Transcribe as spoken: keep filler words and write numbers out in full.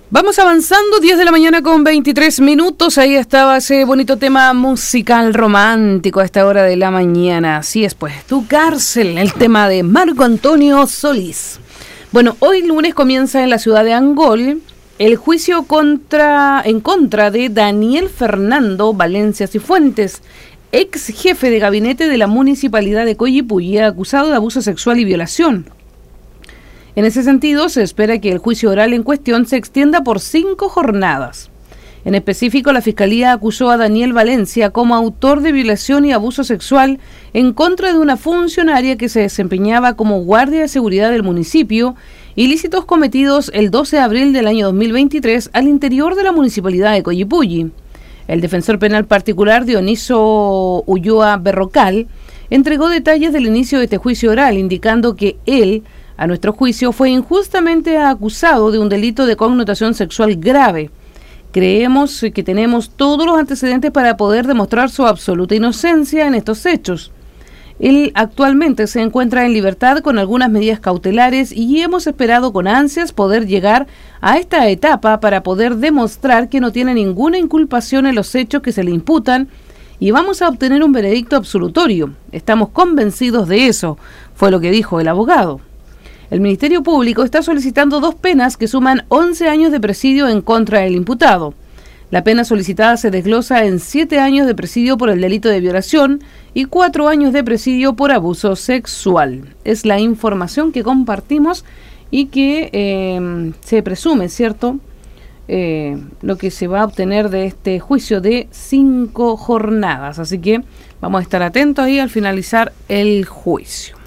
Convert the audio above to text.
Vamos avanzando, diez de la mañana con veintitrés minutos, ahí estaba ese bonito tema musical romántico a esta hora de la mañana. Así es, pues, Tu Cárcel, el tema de Marco Antonio Solís. Bueno, hoy lunes comienza en la ciudad de Angol el juicio contra en contra de Daniel Fernando Valencia Cifuentes, ex jefe de gabinete de la Municipalidad de Coyipulli, acusado de abuso sexual y violación. En ese sentido, se espera que el juicio oral en cuestión se extienda por cinco jornadas. En específico, la Fiscalía acusó a Daniel Valencia como autor de violación y abuso sexual en contra de una funcionaria que se desempeñaba como guardia de seguridad del municipio, ilícitos cometidos el doce de abril del año dos mil veintitrés al interior de la Municipalidad de Coyipulli. El defensor penal particular Dioniso Ulloa Berrocal entregó detalles del inicio de este juicio oral, indicando que él, a nuestro juicio, fue injustamente acusado de un delito de connotación sexual grave. Creemos que tenemos todos los antecedentes para poder demostrar su absoluta inocencia en estos hechos. Él actualmente se encuentra en libertad con algunas medidas cautelares y hemos esperado con ansias poder llegar a esta etapa para poder demostrar que no tiene ninguna inculpación en los hechos que se le imputan y vamos a obtener un veredicto absolutorio. Estamos convencidos de eso, fue lo que dijo el abogado. El Ministerio Público está solicitando dos penas que suman once años de presidio en contra del imputado. La pena solicitada se desglosa en siete años de presidio por el delito de violación y cuatro años de presidio por abuso sexual. Es la información que compartimos y que eh, se presume, ¿cierto?, eh, lo que se va a obtener de este juicio de cinco jornadas. Así que vamos a estar atentos ahí al finalizar el juicio.